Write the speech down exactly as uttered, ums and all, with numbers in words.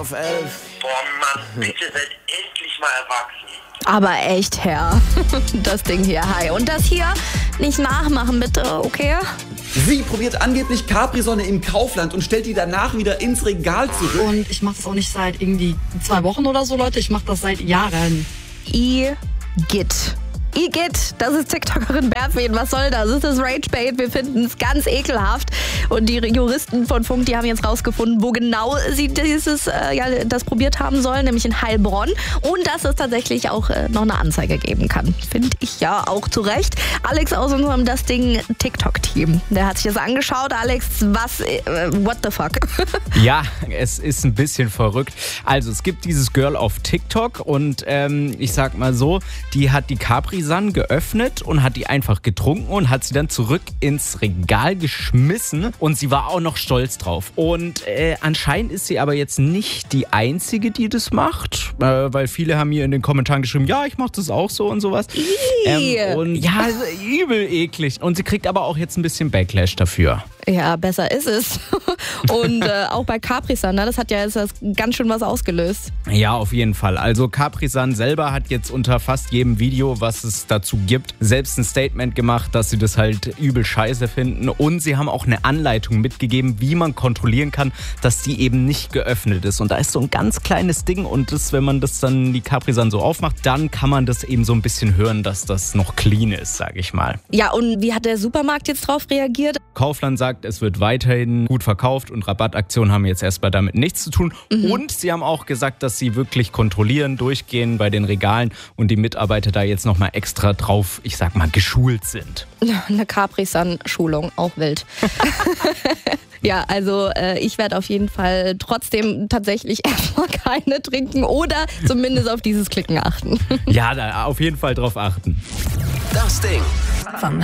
auf elf. Boah, Mann, bitte seid endlich mal erwachsen. Aber echt, Herr. Das Ding hier, hi. Und das hier nicht nachmachen, bitte, okay? Sie probiert angeblich Capri-Sonne im Kaufland und stellt die danach wieder ins Regal zurück. Und ich mache das auch nicht seit irgendwie zwei Wochen oder so, Leute. Ich mache das seit Jahren. Igitt. Igitt, das ist TikTokerin Berfin. Was soll das? Das ist Ragebait. Wir finden es ganz ekelhaft. Und die Juristen von Funk, die haben jetzt rausgefunden, wo genau sie dieses, äh, ja, das probiert haben sollen, nämlich in Heilbronn. Und dass es tatsächlich auch äh, noch eine Anzeige geben kann. Finde ich ja auch zu Recht. Alex aus unserem Das Ding TikTok-Team, der hat sich das angeschaut. Alex, was, äh, what the fuck? Ja, es ist ein bisschen verrückt. Also es gibt dieses Girl auf TikTok und ähm, ich sag mal so, die hat die Capri San geöffnet und hat die einfach getrunken und hat sie dann zurück ins Regal geschmissen und sie war auch noch stolz drauf. Und äh, anscheinend ist sie aber jetzt nicht die Einzige, die das macht, äh, weil viele haben mir in den Kommentaren geschrieben, ja, ich mach das auch so und sowas. Ähm, und ja, übel eklig. Und sie kriegt aber auch jetzt ein bisschen Backlash dafür. Ja, besser ist es. Und äh, auch bei Capri San, ne, das hat ja jetzt das ganz schön was ausgelöst. Ja, auf jeden Fall. Also Capri San selber hat jetzt unter fast jedem Video, was es dazu gibt, selbst ein Statement gemacht, dass sie das halt übel scheiße finden. Und sie haben auch eine Anleitung mitgegeben, wie man kontrollieren kann, dass die eben nicht geöffnet ist. Und da ist so ein ganz kleines Ding und das, wenn man das dann, die Capri San so aufmacht, dann kann man das eben so ein bisschen hören, dass das noch clean ist, sage ich mal. Ja, und wie hat der Supermarkt jetzt drauf reagiert? Kaufland sagt, es wird weiterhin gut verkauft und Rabattaktionen haben jetzt erstmal damit nichts zu tun. Mhm. Und sie haben auch gesagt, dass sie wirklich kontrollieren, durchgehen bei den Regalen und die Mitarbeiter da jetzt nochmal extra drauf, ich sag mal, geschult sind. Eine Capri San-Schulung, auch wild. Ja, also äh, ich werde auf jeden Fall trotzdem tatsächlich erstmal keine trinken oder zumindest auf dieses Klicken achten. Ja, da auf jeden Fall drauf achten. Das Ding. Vom